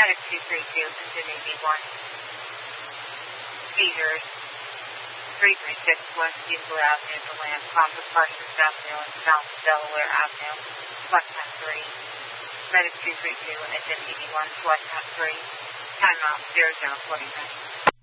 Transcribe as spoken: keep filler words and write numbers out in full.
Medic two three two, engine eighty-one. Seizures. three three six West Euclid Avenue to land, Compass Parsons Avenue and South Delaware Avenue, flight time three. Medic two three two, engine eighty-one, flight time three. Time out, zero zero forty-nine.